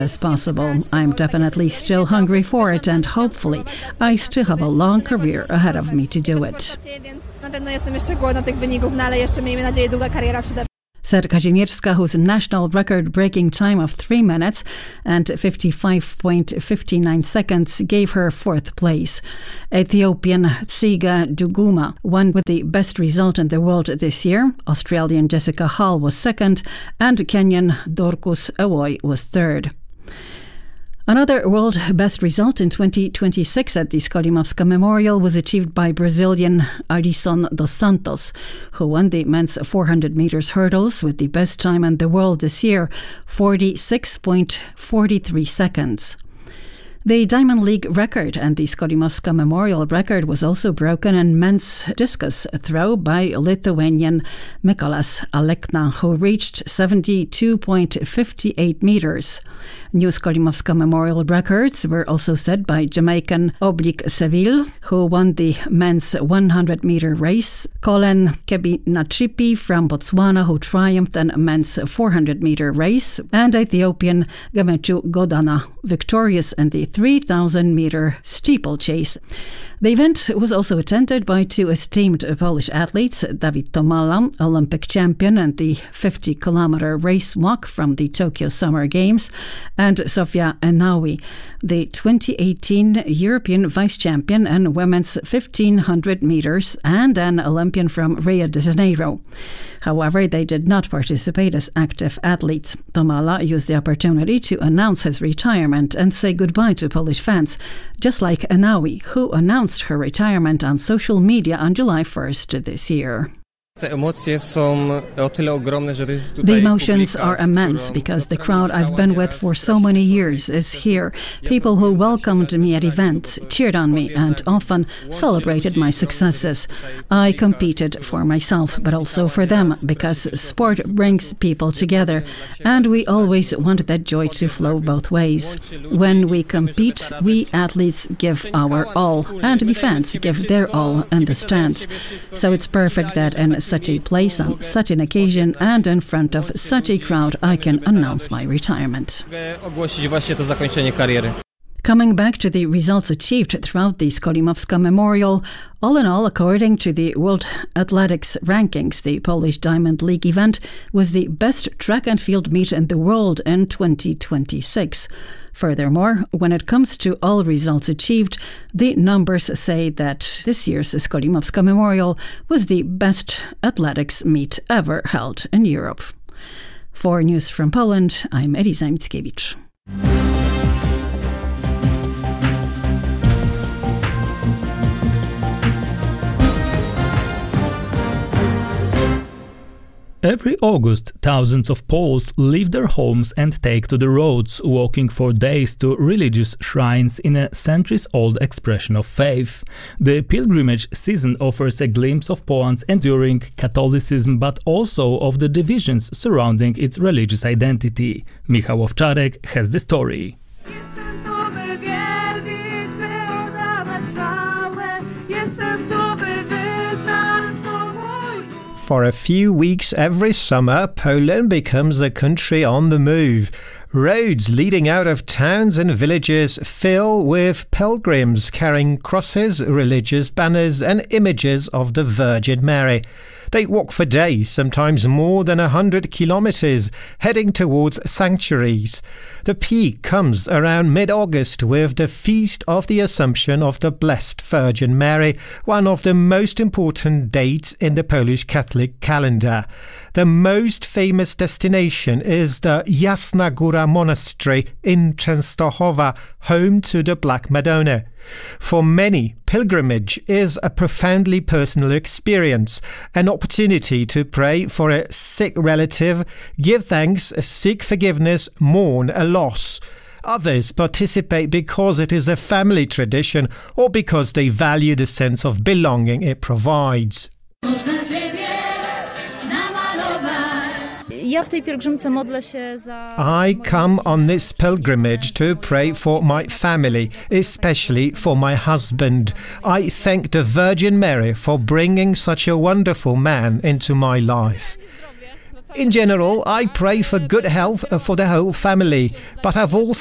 as possible. I'm definitely still hungry for it, and hopefully I still have a long career ahead of me to do it, said Kazimierska, whose national record-breaking time of 3 minutes and 55.59 seconds gave her 4th place. Ethiopian Tsiga Duguma won with the best result in the world this year. Australian Jessica Hall was 2nd, and Kenyan Dorcus Ewoi was 3rd. Another world best result in 2026 at the Skolimowska Memorial was achieved by Brazilian Alisson dos Santos, who won the men's 400 meters hurdles with the best time in the world this year, 46.43 seconds. The Diamond League record and the Skolimowska Memorial record was also broken in men's discus throw by Lithuanian Mykolas Alekna, who reached 72.58 meters. New Skolimowska Memorial records were also set by Jamaican Oblik Seville, who won the men's 100-meter race, Colin Kebinachipi from Botswana, who triumphed in a men's 400-meter race, and Ethiopian Gamechu Godana, victorious in the 3,000-meter steeplechase. The event was also attended by 2 esteemed Polish athletes, Dawid Tomala, Olympic champion and the 50-kilometer race walk from the Tokyo Summer Games, and Sofia Enawi, the 2018 European vice champion in women's 1,500 meters and an Olympian from Rio de Janeiro. However, they did not participate as active athletes. Tomala used the opportunity to announce his retirement and say goodbye to Polish fans, just like Enawi, who announced her retirement on social media on July 1st this year. The emotions are immense because the crowd I've been with for so many years is here. People who welcomed me at events, cheered on me, and often celebrated my successes. I competed for myself, but also for them, because sport brings people together, and we always want that joy to flow both ways. When we compete, we athletes give our all, and the fans give their all in the stands. So it's perfect that in such a place, on such an occasion, and in front of such a crowd, I can announce my retirement. Coming back to the results achieved throughout the Skolimowska Memorial, all in all, according to the World Athletics rankings, the Polish Diamond League event was the best track and field meet in the world in 2026. Furthermore, when it comes to all results achieved, the numbers say that this year's Skolimowska Memorial was the best athletics meet ever held in Europe. For News from Poland, I'm Eliza Mickiewicz. Every August, thousands of Poles leave their homes and take to the roads, walking for days to religious shrines in a centuries-old expression of faith. The pilgrimage season offers a glimpse of Poland's enduring Catholicism, but also of the divisions surrounding its religious identity. Michał Owczarek has the story. For a few weeks every summer, Poland becomes a country on the move. Roads leading out of towns and villages fill with pilgrims carrying crosses, religious banners and images of the Virgin Mary. They walk for days, sometimes more than 100 kilometers, heading towards sanctuaries. The peak comes around mid-August with the Feast of the Assumption of the Blessed Virgin Mary, one of the most important dates in the Polish Catholic calendar. The most famous destination is the Jasna Góra Monastery in Częstochowa, home to the Black Madonna. For many, pilgrimage is a profoundly personal experience, an opportunity to pray for a sick relative, give thanks, seek forgiveness, mourn a loss. Others participate because it is a family tradition or because they value the sense of belonging it provides. I come on this pilgrimage to pray for my family, especially for my husband. I thank the Virgin Mary for bringing such a wonderful man into my life. In general, I pray for good health for the whole family, but I've also